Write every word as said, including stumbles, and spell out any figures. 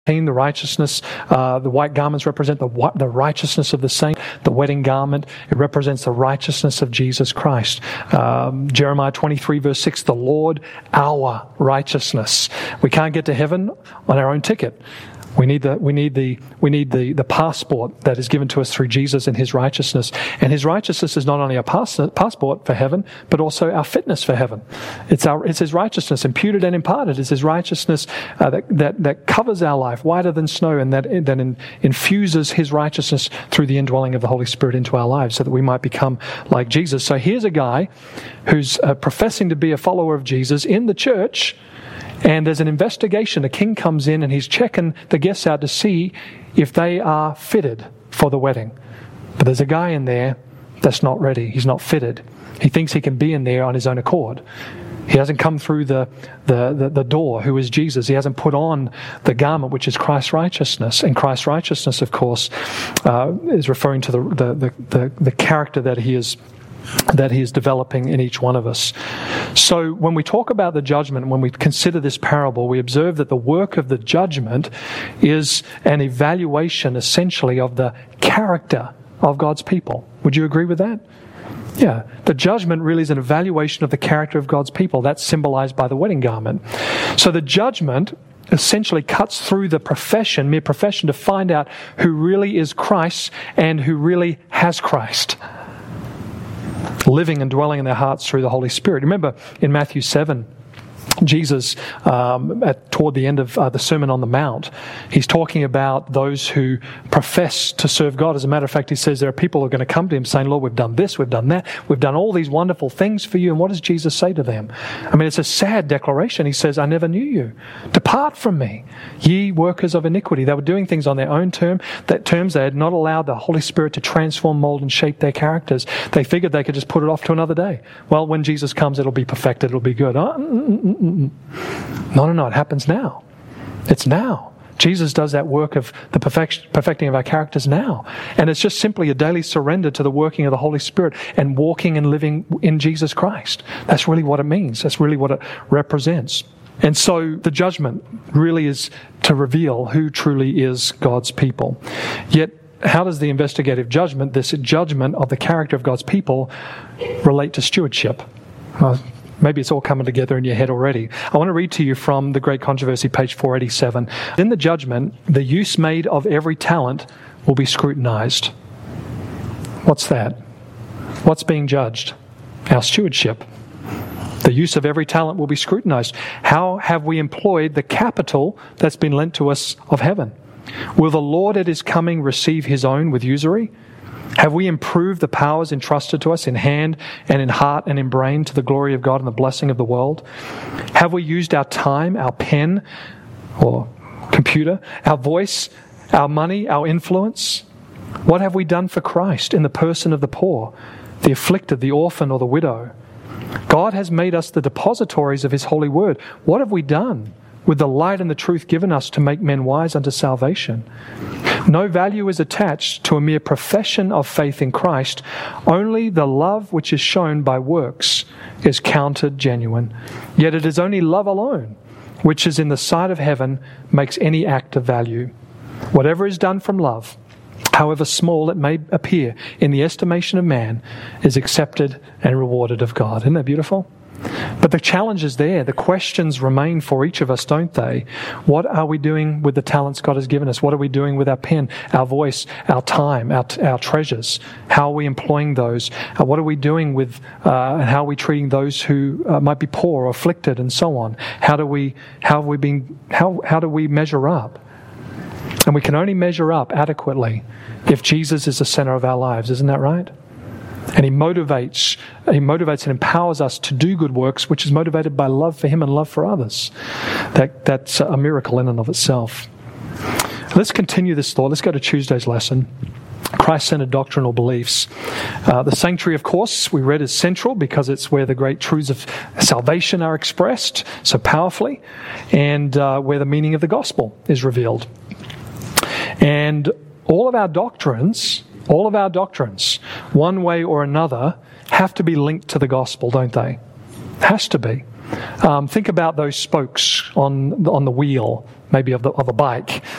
The righteousness, uh, the white garments represent the the righteousness of the saint. The wedding garment, it represents the righteousness of Jesus Christ. Um, Jeremiah twenty-three verse six, the Lord our righteousness. We can't get to heaven on our own ticket. We need the we need the we need the, the passport that is given to us through Jesus and His righteousness. And His righteousness is not only a pass, passport for heaven, but also our fitness for heaven. It's our it's His righteousness, imputed and imparted. It's His righteousness uh, that, that that covers our life whiter than snow, and that that in, infuses His righteousness through the indwelling of the Holy Spirit into our lives, so that we might become like Jesus. So here's a guy who's uh, professing to be a follower of Jesus in the church. And there's an investigation. The king comes in and he's checking the guests out to see if they are fitted for the wedding. But there's a guy in there that's not ready. He's not fitted. He thinks he can be in there on his own accord. He hasn't come through the, the, the, the door, who is Jesus. He hasn't put on the garment, which is Christ's righteousness. And Christ's righteousness, of course, uh, is referring to the, the, the, the, the character that he is that He is developing in each one of us. So when we talk about the judgment, when we consider this parable, we observe that the work of the judgment is an evaluation, essentially, of the character of God's people. Would you agree with that? Yeah. The judgment really is an evaluation of the character of God's people. That's symbolized by the wedding garment. So the judgment essentially cuts through the profession, mere profession, to find out who really is Christ and who really has Christ, living and dwelling in their hearts through the Holy Spirit. Remember in Matthew seven, Jesus, um, at, toward the end of uh, the Sermon on the Mount, he's talking about those who profess to serve God. As a matter of fact, he says there are people who are going to come to him saying, Lord, we've done this, we've done that, we've done all these wonderful things for you. And what does Jesus say to them? I mean, it's a sad declaration. He says, I never knew you. Depart from me, ye workers of iniquity. They were doing things on their own term, that terms. They had not allowed the Holy Spirit to transform, mold, and shape their characters. They figured they could just put it off to another day. Well, when Jesus comes, it'll be perfected, it'll be good. Oh, mm, mm, mm. No, no, no, it happens now. It's now. Jesus does that work of the perfect, perfecting of our characters now. And it's just simply a daily surrender to the working of the Holy Spirit and walking and living in Jesus Christ. That's really what it means. That's really what it represents. And so the judgment really is to reveal who truly is God's people. Yet, how does the investigative judgment, this judgment of the character of God's people, relate to stewardship? Well, maybe it's all coming together in your head already. I want to read to you from The Great Controversy, page four eighty-seven. In the judgment, the use made of every talent will be scrutinized. What's that? What's being judged? Our stewardship. The use of every talent will be scrutinized. How have we employed the capital that's been lent to us of heaven? Will the Lord at His coming receive His own with usury? Have we improved the powers entrusted to us in hand and in heart and in brain to the glory of God and the blessing of the world? Have we used our time, our pen or computer, our voice, our money, our influence? What have we done for Christ in the person of the poor, the afflicted, the orphan, or the widow? God has made us the depositories of His holy word. What have we done with the light and the truth given us to make men wise unto salvation? No value is attached to a mere profession of faith in Christ. Only the love which is shown by works is counted genuine. Yet it is only love alone, which is in the sight of heaven, makes any act of value. Whatever is done from love, however small it may appear in the estimation of man, is accepted and rewarded of God. Isn't that beautiful? But the challenge is there. The questions remain for each of us, don't they? What are we doing with the talents God has given us? What are we doing with our pen, our voice, our time, our, our treasures? How are we employing those? Uh, what are we doing with, uh, and how are we treating those who uh, might be poor or afflicted and so on? How do we, how have we been, how, how do we measure up? And we can only measure up adequately if Jesus is the center of our lives. Isn't that right? And He motivates, He motivates and empowers us to do good works, which is motivated by love for Him and love for others. That that's a miracle in and of itself. Let's continue this thought. Let's go to Tuesday's lesson. Christ-centered doctrinal beliefs. Uh, the sanctuary, of course, we read is central because it's where the great truths of salvation are expressed so powerfully, and uh, where the meaning of the gospel is revealed. And all of our doctrines, all of our doctrines, one way or another, have to be linked to the gospel, don't they? Has to be. Um, think about those spokes on on the wheel maybe of the of a bike